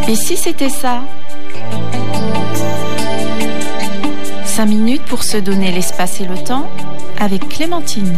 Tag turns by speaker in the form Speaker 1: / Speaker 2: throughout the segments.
Speaker 1: Et si c'était ça ? 5 minutes pour se donner l'espace et le temps avec Clémentine.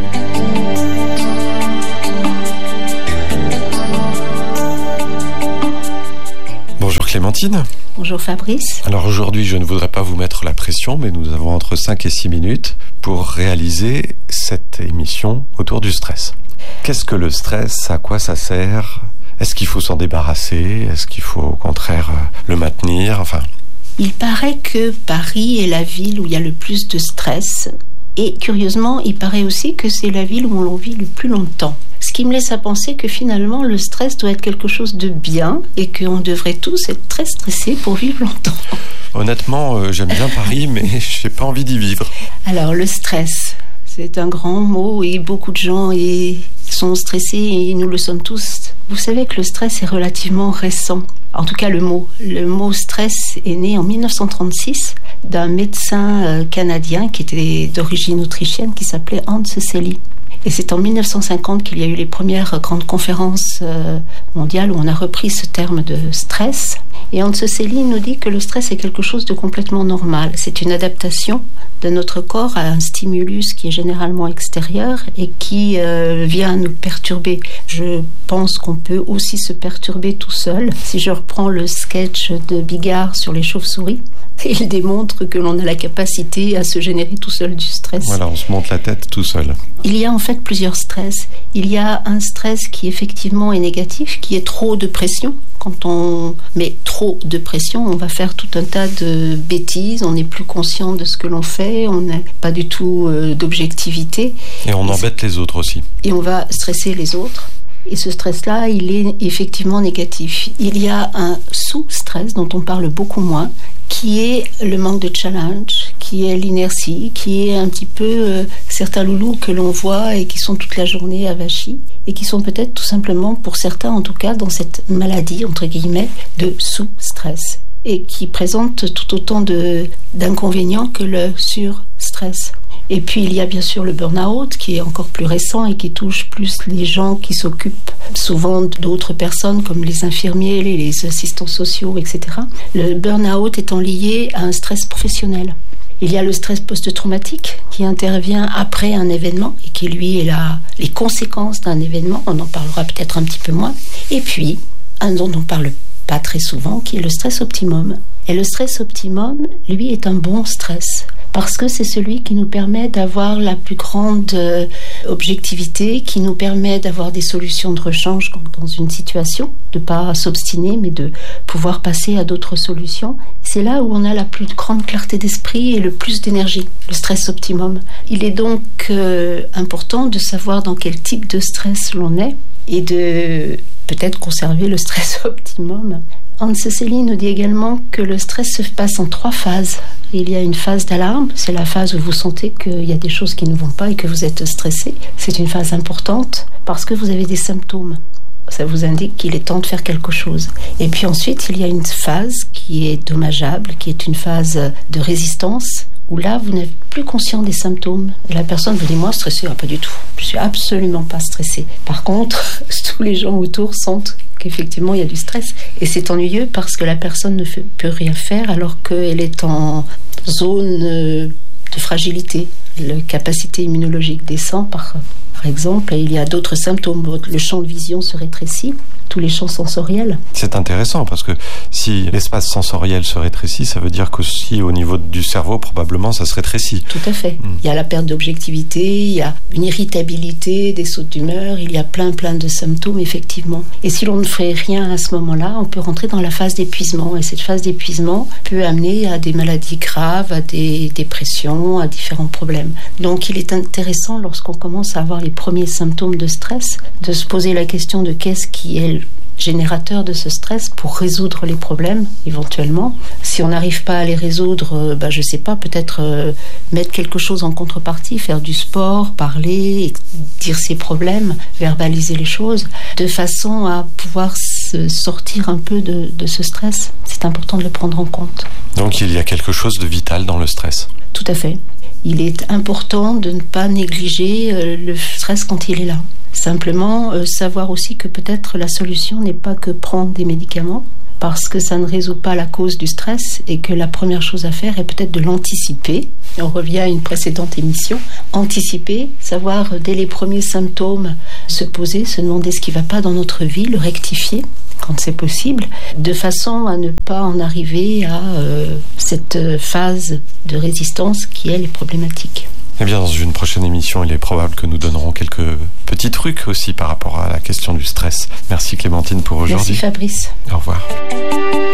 Speaker 2: Bonjour Clémentine.
Speaker 3: Bonjour Fabrice.
Speaker 2: Alors aujourd'hui, je ne voudrais pas vous mettre la pression, mais nous avons entre 5 et 6 minutes pour réaliser cette émission autour du stress. Qu'est-ce que le stress ? À quoi ça sert ? Est-ce qu'il faut s'en débarrasser ? Est-ce qu'il faut au contraire le maintenir ?
Speaker 3: Il paraît que Paris est la ville où il y a le plus de stress. Et curieusement, il paraît aussi que c'est la ville où l'on vit le plus longtemps. Ce qui me laisse à penser que finalement, le stress doit être quelque chose de bien et qu'on devrait tous être très stressés pour vivre longtemps. Honnêtement,
Speaker 2: j'aime bien Paris, mais je n'ai pas envie d'y vivre.
Speaker 3: Alors, le stress, c'est un grand mot et beaucoup de gens sont stressés et nous le sommes tous. Vous savez que le stress est relativement récent. En tout cas, le mot stress est né en 1936 d'un médecin canadien qui était d'origine autrichienne qui s'appelait Hans Selye. Et c'est en 1950 qu'il y a eu les premières grandes conférences mondiales où on a repris ce terme de stress. Et Hans Selye nous dit que le stress est quelque chose de complètement normal. C'est une adaptation de notre corps à un stimulus qui est généralement extérieur et qui vient nous perturber. Je pense qu'on peut aussi se perturber tout seul. Si je reprends le sketch de Bigard sur les chauves-souris, il démontre que l'on a la capacité à se générer tout seul du stress.
Speaker 2: Voilà, on se monte la tête tout seul.
Speaker 3: Il y a en fait plusieurs stress. Il y a un stress qui effectivement est négatif, qui est trop de pression. Quand on met trop de pression, on va faire tout un tas de bêtises, on n'est plus conscient de ce que l'on fait, on n'a pas du tout d'objectivité.
Speaker 2: Et on embête les autres aussi.
Speaker 3: Et on va stresser les autres. Et ce stress-là, il est effectivement négatif. Il y a un sous-stress dont on parle beaucoup moins, qui est le manque de challenge, qui est l'inertie, qui est un petit peu certains loulous que l'on voit et qui sont toute la journée avachis et qui sont peut-être tout simplement, pour certains en tout cas, dans cette maladie, entre guillemets, de sous-stress et qui présentent tout autant d'inconvénients que le sur-stress. Et puis il y a bien sûr le burn-out qui est encore plus récent et qui touche plus les gens qui s'occupent souvent d'autres personnes comme les infirmiers, les assistants sociaux, etc. Le burn-out étant lié à un stress professionnel. Il y a le stress post-traumatique qui intervient après un événement et qui lui est les conséquences d'un événement. On en parlera peut-être un petit peu moins. Et puis, un dont on parle pas très souvent, qui est le stress optimum. Et le stress optimum, lui, est un bon stress. Parce que c'est celui qui nous permet d'avoir la plus grande objectivité, qui nous permet d'avoir des solutions de rechange dans une situation, de ne pas s'obstiner, mais de pouvoir passer à d'autres solutions. C'est là où on a la plus grande clarté d'esprit et le plus d'énergie, le stress optimum. Il est donc important de savoir dans quel type de stress l'on est et de peut-être conserver le stress optimum. Hans Selye nous dit également que le stress se passe en 3 phases. Il y a une phase d'alarme, c'est la phase où vous sentez qu'il y a des choses qui ne vont pas et que vous êtes stressé. C'est une phase importante parce que vous avez des symptômes. Ça vous indique qu'il est temps de faire quelque chose. Et puis ensuite, il y a une phase qui est dommageable, qui est une phase de résistance, où là, vous n'êtes plus conscient des symptômes. Et la personne vous dit, moi, stressé, pas du tout. Je suis absolument pas stressé. Par contre, tous les gens autour sentent qu'effectivement, il y a du stress. Et c'est ennuyeux parce que la personne ne peut rien faire alors qu'elle est en zone de fragilité. La capacité immunologique descend, par exemple, et il y a d'autres symptômes. Le champ de vision se rétrécit. Tous les champs sensoriels. C'est intéressant parce que si l'espace sensoriel se rétrécit, ça veut dire qu'aussi au niveau du cerveau, probablement, ça se rétrécit. Tout à fait. Il y a la perte d'objectivité, il y a une irritabilité, des sautes d'humeur, il y a plein de symptômes, effectivement. Et si l'on ne fait rien à ce moment-là, on peut rentrer dans la phase d'épuisement. Et cette phase d'épuisement peut amener à des maladies graves, à des dépressions, à différents problèmes. Donc il est intéressant, lorsqu'on commence à avoir les premiers symptômes de stress, de se poser la question de qu'est-ce qui est générateur de ce stress pour résoudre les problèmes éventuellement. Si on n'arrive pas à les résoudre, je sais pas, peut-être mettre quelque chose en contrepartie, faire du sport, parler, dire ses problèmes, verbaliser les choses, de façon à pouvoir se sortir un peu de ce stress. C'est important de le prendre en compte. Donc il y a quelque chose de vital dans le stress. Tout à fait. Il est important de ne pas négliger le stress quand il est là. Simplement, savoir aussi que peut-être la solution n'est pas que prendre des médicaments, parce que ça ne résout pas la cause du stress et que la première chose à faire est peut-être de l'anticiper. Et on revient à une précédente émission. Anticiper, savoir dès les premiers symptômes se poser, se demander ce qui ne va pas dans notre vie, le rectifier quand c'est possible, de façon à ne pas en arriver à cette phase de résistance qui, elle, est problématique.
Speaker 2: Eh bien, dans une prochaine émission, il est probable que nous donnerons quelques petits trucs aussi par rapport à la question du stress. Merci Clémentine pour aujourd'hui.
Speaker 3: Merci Fabrice.
Speaker 2: Au revoir.